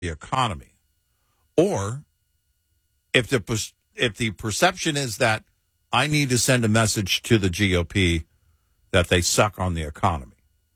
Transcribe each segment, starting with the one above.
the economy. Or if the perception is that I need to send a message to the GOP that they suck on the economy,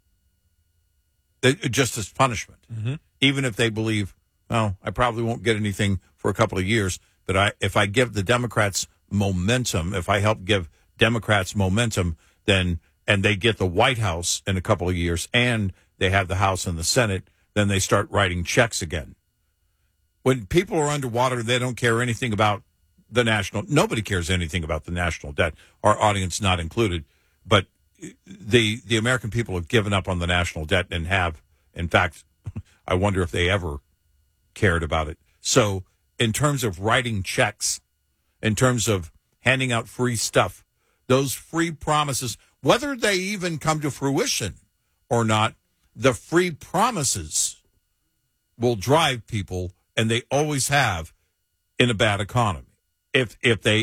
just as punishment, even if they believe, well, I probably won't get anything for a couple of years, but if I give the Democrats momentum, if I help give Democrats momentum, then and they get the White House in a couple of years and they have the House and the Senate, then they start writing checks again. When people are underwater, they don't care anything about the nobody cares anything about the national debt, our audience not included. But the American people have given up on the national debt and have, in fact, I wonder if they ever cared about it. So in terms of writing checks, in terms of handing out free stuff, those free promises, whether they even come to fruition or not, the free promises will drive people, and they always have in a bad economy. And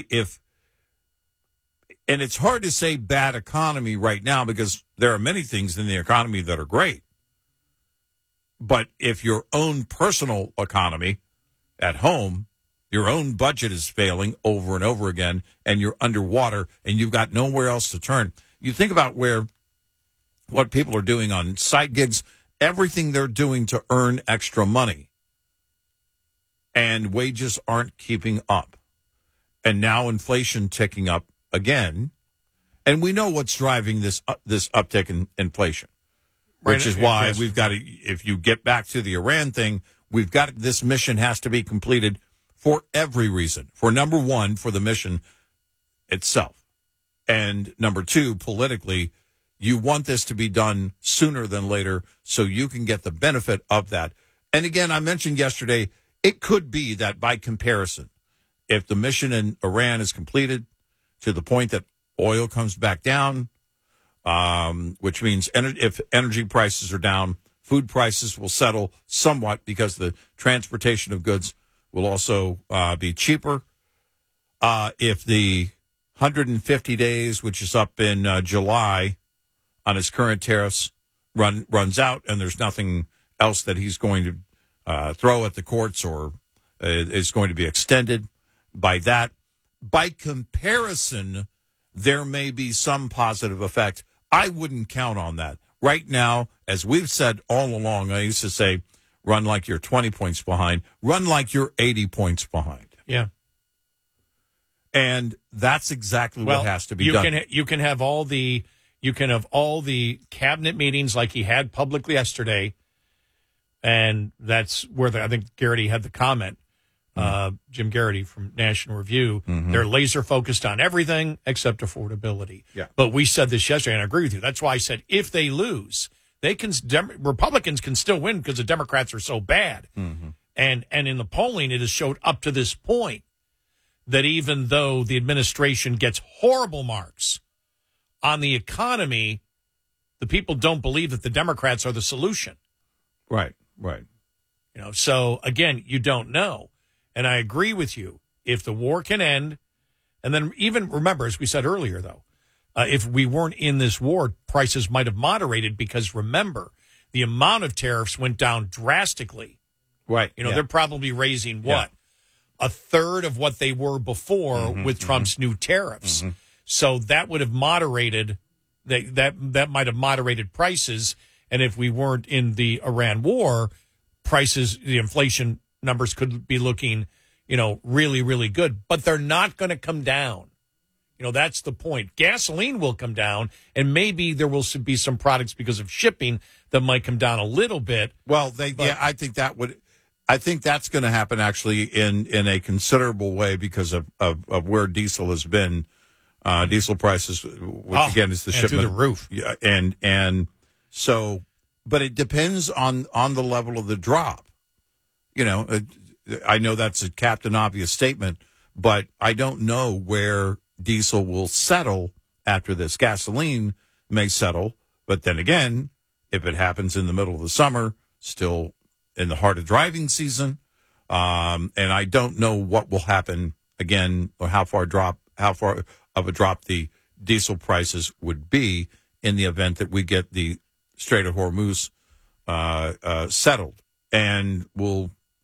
it's hard to say bad economy right now because there are many things in the economy that are great. But if your own personal economy at home, your own budget is failing over and over again, and you're underwater and you've got nowhere else to turn. You think about what people are doing on side gigs, everything they're doing to earn extra money, and wages aren't keeping up. And now inflation ticking up again. And we know what's driving this uptick in inflation, which is why we've got to, if you get back to the Iran thing, we've got, this mission has to be completed for every reason. For number one, for the mission itself. And number two, politically, you want this to be done sooner than later so you can get the benefit of that. And again, I mentioned yesterday, it could be that by comparison, if the mission in Iran is completed to the point that oil comes back down, which means if energy prices are down, food prices will settle somewhat because the transportation of goods will also be cheaper. If the 150 days, which is up in July, on his current tariffs runs out, and there's nothing else that he's going to throw at the courts or is going to be extended by that. By comparison, there may be some positive effect. I wouldn't count on that. Right now, as we've said all along, I used to say, run like you're 20 points behind. Run like you're 80 points behind. Yeah. And that's exactly what has to be done. You can have all the cabinet meetings like he had publicly yesterday, and that's where I think Garrity had the comment. Jim Garrity from National Review. They're laser focused on everything except affordability. Yeah. But we said this yesterday, and I agree with you. That's why I said if they lose, Republicans can still win because the Democrats are so bad. And in the polling, it has showed up to this point that even though the administration gets horrible marks on the economy, the people don't believe that the Democrats are the solution. Right. So again, you don't know. And I agree with you. If the war can end, and then even remember, as we said earlier, though, if we weren't in this war, prices might have moderated because remember, the amount of tariffs went down drastically. Right. They're probably raising what? A third of what they were before with Trump's new tariffs. So that would have moderated, that might have moderated prices. And if we weren't in the Iran war, prices, the inflation numbers could be looking, really, really good. But they're not going to come down. That's the point. Gasoline will come down, and maybe there will be some products because of shipping that might come down a little bit. Well, I think that's going to happen actually in a considerable way because of where diesel has been. Diesel prices, which again is the shipment through the roof. Yeah, and so, but it depends on the level of the drop. I know that's a Captain Obvious statement, but I don't know where diesel will settle after this. Gasoline may settle, but then again, if it happens in the middle of the summer, still in the heart of driving season, and I don't know what will happen again or how far of a drop the diesel prices would be in the event that we get the Strait of Hormuz settled. And we'll